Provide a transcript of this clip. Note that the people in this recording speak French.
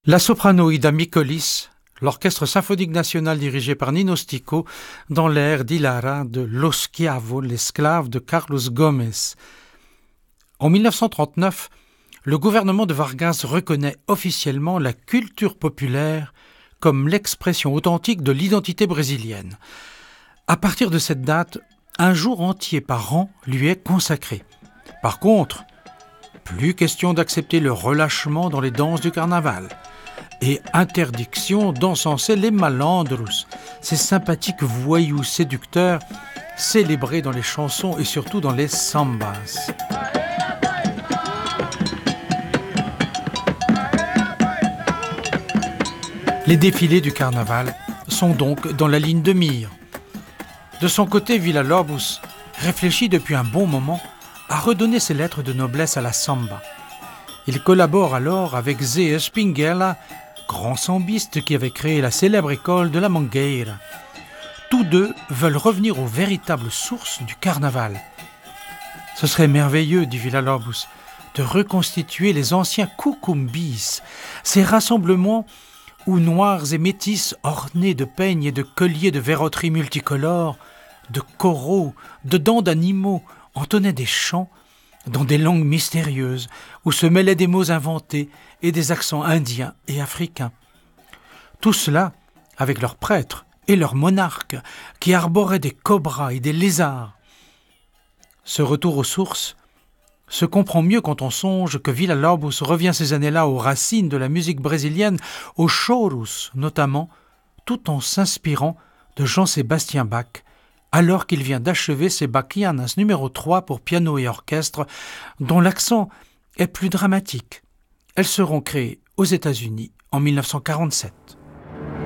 La soprano Ida Micolis, l'Orchestre symphonique national dirigé par Nino Stico dans l'air d'Ilara de Lo Schiavo, l'esclave de Carlos Gomez. En 1939, le gouvernement de Vargas reconnaît officiellement la culture populaire comme l'expression authentique de l'identité brésilienne. À partir de cette date, un jour entier par an lui est consacré. Par contre, plus question d'accepter le relâchement dans les danses du carnaval et interdiction d'encenser les malandros, ces sympathiques voyous séducteurs célébrés dans les chansons et surtout dans les sambas. Les défilés du carnaval sont donc dans la ligne de mire. De son côté, Villa-Lobos réfléchit depuis un bon moment à redonner ses lettres de noblesse à la samba. Il collabore alors avec Zé Espinguela, grand sambiste qui avait créé la célèbre école de la Mangueira. Tous deux veulent revenir aux véritables sources du carnaval. Ce serait merveilleux, dit Villa-Lobos, de reconstituer les anciens cucumbis, ces rassemblements où noirs et métis ornés de peignes et de colliers de verroterie multicolores, de coraux, de dents d'animaux, entonnaient des chants dans des langues mystérieuses où se mêlaient des mots inventés et des accents indiens et africains. Tout cela avec leurs prêtres et leurs monarques qui arboraient des cobras et des lézards. Ce retour aux sources se comprend mieux quand on songe que Villa-Lobos revient ces années-là aux racines de la musique brésilienne, aux chorus notamment, tout en s'inspirant de Jean-Sébastien Bach, alors qu'il vient d'achever ses Bachianas numéro 3 pour piano et orchestre, dont l'accent est plus dramatique. Elles seront créées aux États-Unis en 1947.